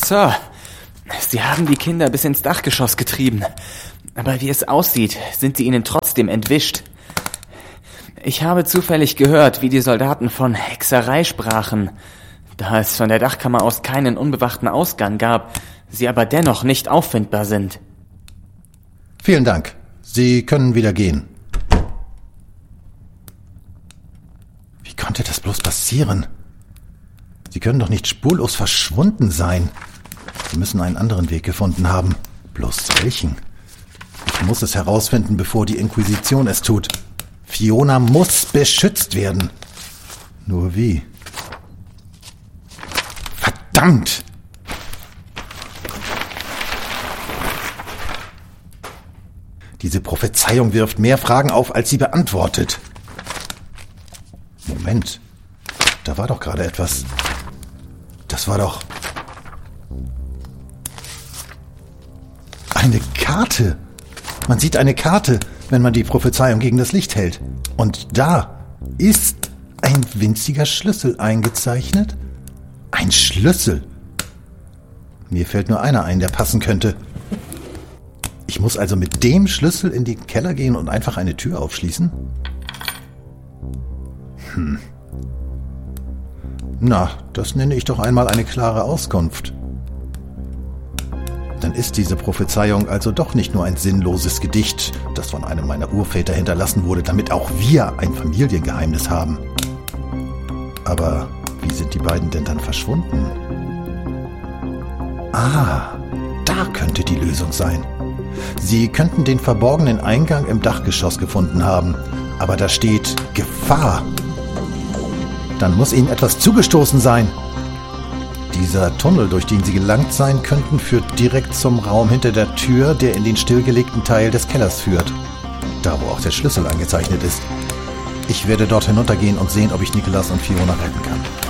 Sir, Sie haben die Kinder bis ins Dachgeschoss getrieben. Aber wie es aussieht, sind sie ihnen trotzdem entwischt. Ich habe zufällig gehört, wie die Soldaten von Hexerei sprachen. Da es von der Dachkammer aus keinen unbewachten Ausgang gab, sie aber dennoch nicht auffindbar sind. Vielen Dank. Sie können wieder gehen. Wie konnte das bloß passieren? Sie können doch nicht spurlos verschwunden sein. Sie müssen einen anderen Weg gefunden haben. Bloß welchen? Ich muss es herausfinden, bevor die Inquisition es tut. Fiona muss beschützt werden. Nur wie? Verdammt! Diese Prophezeiung wirft mehr Fragen auf, als sie beantwortet. Moment, da war doch gerade etwas. Das war doch eine Karte. Man sieht eine Karte, wenn man die Prophezeiung gegen das Licht hält. Und da ist ein winziger Schlüssel eingezeichnet. Ein Schlüssel. Mir fällt nur einer ein, der passen könnte. Ich muss also mit dem Schlüssel in den Keller gehen und einfach eine Tür aufschließen? Na, das nenne ich doch einmal eine klare Auskunft. Dann ist diese Prophezeiung also doch nicht nur ein sinnloses Gedicht, das von einem meiner Urväter hinterlassen wurde, damit auch wir ein Familiengeheimnis haben. Aber wie sind die beiden denn dann verschwunden? Ah, da könnte die Lösung sein. Sie könnten den verborgenen Eingang im Dachgeschoss gefunden haben, aber da steht Gefahr. Dann muss ihnen etwas zugestoßen sein. Dieser Tunnel, durch den sie gelangt sein könnten, führt direkt zum Raum hinter der Tür, der in den stillgelegten Teil des Kellers führt. Da, wo auch der Schlüssel eingezeichnet ist. Ich werde dort hinuntergehen und sehen, ob ich Nicholas und Fiona retten kann.